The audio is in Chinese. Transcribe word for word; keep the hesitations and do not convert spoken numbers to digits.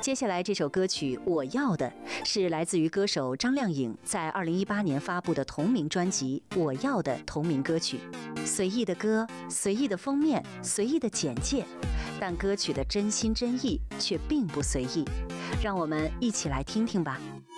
接下来这首歌曲《我要的》是来自于歌手张靓颖在二零一八年发布的同名专辑《我要的》同名歌曲。随意的歌，随意的封面，随意的简介，但歌曲的真心真意却并不随意。让我们一起来听听吧。